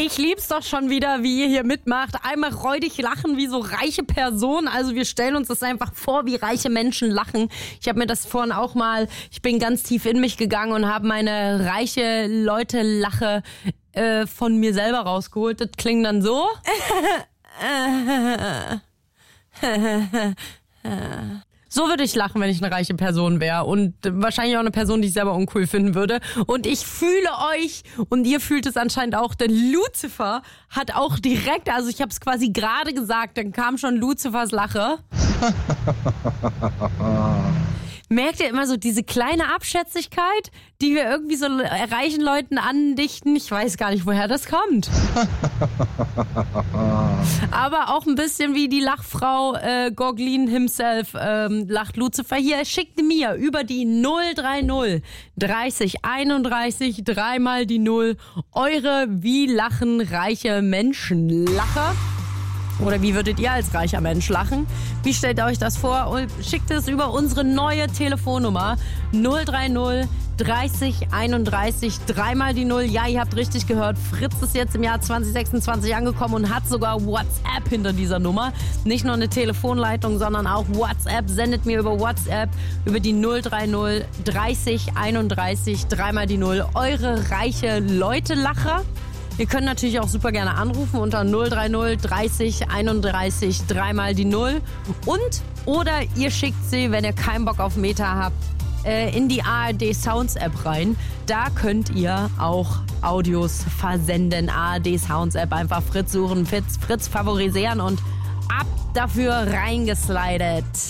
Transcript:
Ich lieb's doch schon wieder, wie ihr hier mitmacht. Einmal räudig lachen wie so reiche Personen. Also wir stellen uns das einfach vor, wie reiche Menschen lachen. Ich habe mir das vorhin auch mal, ich bin ganz tief in mich gegangen und habe meine reiche Leute-Lache von mir selber rausgeholt. Das klingt dann so. So würde ich lachen, wenn ich eine reiche Person wäre und wahrscheinlich auch eine Person, die ich selber uncool finden würde. Und ich fühle euch und ihr fühlt es anscheinend auch, denn Lucifer hat auch direkt, also ich habe es quasi gerade gesagt, dann kam schon Lucifers Lache. Merkt ihr immer so diese kleine Abschätzigkeit, die wir irgendwie so reichen Leuten andichten? Ich weiß gar nicht, woher das kommt. Aber auch ein bisschen wie die Lachfrau Goglin himself lacht Lucifer hier. Schickt mir über die 030 30 31 dreimal die 0 eure wie lachen reiche Menschen Lacher. Oder wie würdet ihr als reicher Mensch lachen? Wie stellt ihr euch das vor? Und schickt es über unsere neue Telefonnummer 030 30 31 dreimal die 0. Ja, ihr habt richtig gehört. Fritz ist jetzt im Jahr 2026 angekommen und hat sogar WhatsApp hinter dieser Nummer. Nicht nur eine Telefonleitung, sondern auch WhatsApp. Sendet mir über WhatsApp über die 030 30 31 dreimal die 0 eure reiche Leute-Lacher. Ihr könnt natürlich auch super gerne anrufen unter 030 30 31 dreimal die 0. Und oder ihr schickt sie, wenn ihr keinen Bock auf Meta habt, in die ARD Sounds App rein. Da könnt ihr auch Audios versenden. ARD Sounds App, einfach Fritz suchen, Fritz favorisieren und ab dafür reingeslidet.